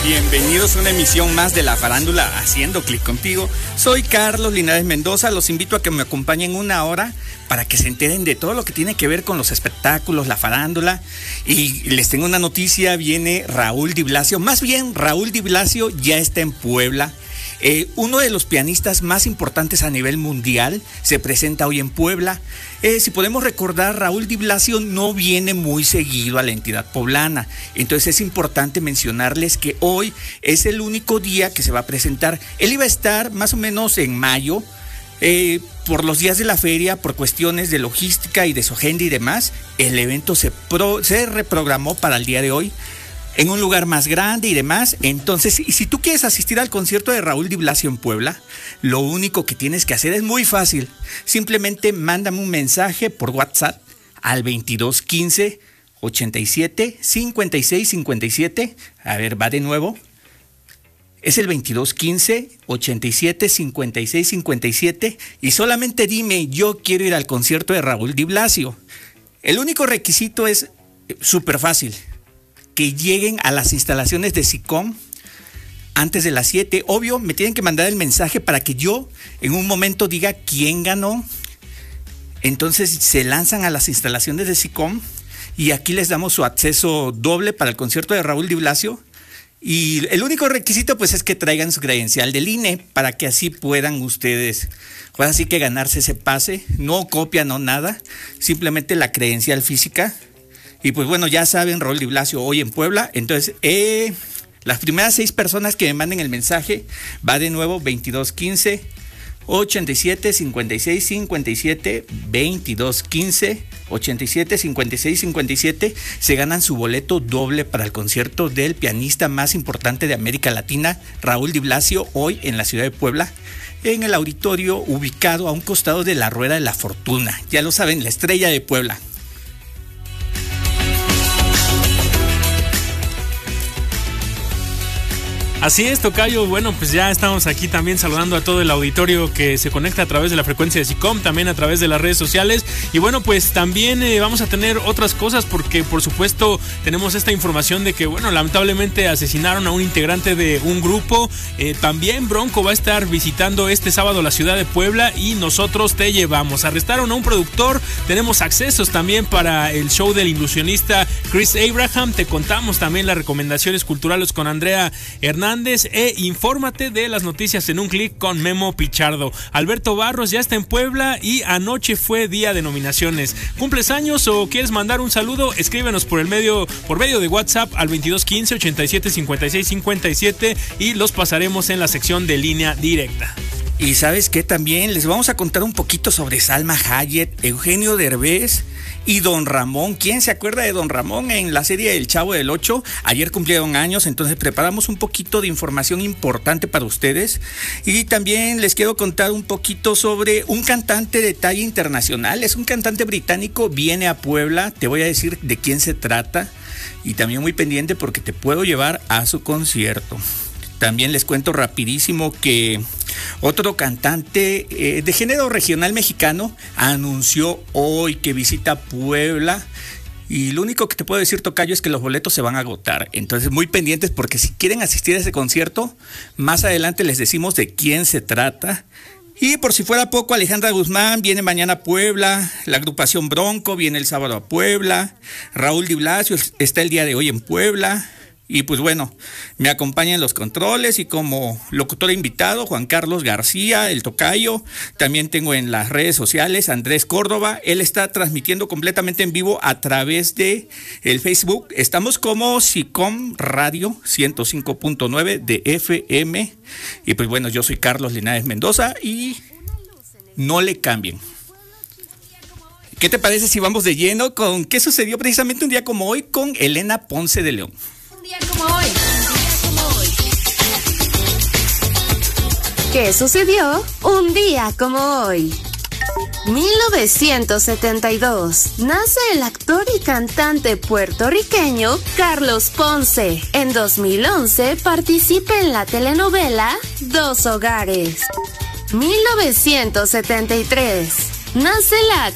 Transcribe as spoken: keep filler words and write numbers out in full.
Bienvenidos a una emisión más de La Farándula Haciendo Clic Contigo. Soy Carlos Linares Mendoza, los invito a que me acompañen una hora para que se enteren de todo lo que tiene que ver con los espectáculos, la farándula. Y les tengo una noticia, viene Raúl Di Blasio, más bien Raúl Di Blasio ya está en Puebla. Eh, uno de los pianistas más importantes a nivel mundial se presenta hoy en Puebla. Eh, si podemos recordar, Raúl Di Blasio no viene muy seguido a la entidad poblana, entonces es importante mencionarles que hoy es el único día que se va a presentar. Él iba a estar más o menos en mayo, eh, por los días de la feria, por cuestiones de logística y de su agenda y demás. El evento se, pro, se reprogramó para el día de hoy, en un lugar más grande y demás. Entonces, y si tú quieres asistir al concierto de Raúl Di Blasio en Puebla, lo único que tienes que hacer es muy fácil. Simplemente mándame un mensaje por WhatsApp al veintidós quince ochenta y siete cincuenta y seis cincuenta y siete. A ver, va de nuevo. Es el veintidós quince ochenta y siete cincuenta y seis cincuenta y siete y solamente dime: yo quiero ir al concierto de Raúl Di Blasio. El único requisito es súper fácil: que lleguen a las instalaciones de SICOM antes de las siete. Obvio, me tienen que mandar el mensaje para que yo en un momento diga quién ganó. Entonces se lanzan a las instalaciones de SICOM y aquí les damos su acceso doble para el concierto de Raúl Di Blasio. Y el único requisito pues es que traigan su credencial del I N E para que así puedan ustedes, pues así que ganarse ese pase. No copia, no nada, simplemente la credencial física. Y pues bueno, ya saben, Raúl Di Blasio hoy en Puebla. Entonces, eh, las primeras seis personas que me manden el mensaje, va de nuevo veintidós quince ochenta y siete cincuenta y seis cincuenta y siete, veintidós quince ochenta y siete cincuenta y seis cincuenta y siete, se ganan su boleto doble para el concierto del pianista más importante de América Latina, Raúl Di Blasio, hoy en la ciudad de Puebla, en el auditorio ubicado a un costado de la Rueda de la Fortuna. Ya lo saben, la estrella de Puebla. Así es, tocayo. Bueno, pues ya estamos aquí también saludando a todo el auditorio que se conecta a través de la frecuencia de SICOM, también a través de las redes sociales. Y bueno, pues también eh, vamos a tener otras cosas porque, por supuesto, tenemos esta información de que, bueno, lamentablemente asesinaron a un integrante de un grupo. Eh, también Bronco va a estar visitando este sábado la ciudad de Puebla y nosotros te llevamos. Arrestaron a un productor. Tenemos accesos también para el show del ilusionista Chris Abraham. Te contamos también las recomendaciones culturales con Andrea Hernández. E infórmate de las noticias en un clic con Memo Pichardo. Alberto Barros ya está en Puebla y anoche fue día de nominaciones. ¿Cumples años o quieres mandar un saludo? Escríbenos por el medio, por medio de WhatsApp al veintidós quince ochenta y siete cincuenta y seis cincuenta y siete y los pasaremos en la sección de línea directa. Y ¿sabes qué? También les vamos a contar un poquito sobre Salma Hayek, Eugenio Derbez y Don Ramón. ¿Quién se acuerda de Don Ramón en la serie El Chavo del Ocho? Ayer cumplieron años, entonces preparamos un poquito de información importante para ustedes. Y también les quiero contar un poquito sobre un cantante de talla internacional. Es un cantante británico, viene a Puebla. Te voy a decir de quién se trata. Y también muy pendiente porque te puedo llevar a su concierto. También les cuento rapidísimo que otro cantante eh, de género regional mexicano anunció hoy que visita Puebla. Y lo único que te puedo decir, tocayo, es que los boletos se van a agotar. Entonces muy pendientes porque si quieren asistir a ese concierto, más adelante les decimos de quién se trata. Y por si fuera poco, Alejandra Guzmán viene mañana a Puebla, la agrupación Bronco viene el sábado a Puebla, Raúl Di Blasio está el día de hoy en Puebla. Y pues bueno, me acompaña en los controles y como locutor invitado Juan Carlos García, el tocayo. También tengo en las redes sociales Andrés Córdoba. Él está transmitiendo completamente en vivo a través de el Facebook. Estamos como SICOM Radio ciento cinco punto nueve de F M. Y pues bueno, yo soy Carlos Linares Mendoza y no le cambien. ¿Qué te parece si vamos de lleno con qué sucedió precisamente un día como hoy con Elena Ponce de León? Un día como hoy. Un día como hoy. ¿Qué sucedió un día como hoy? mil novecientos setenta y dos. Nace el actor y cantante puertorriqueño Carlos Ponce. En dos mil once participa en la telenovela Dos Hogares. mil novecientos setenta y tres. Nace la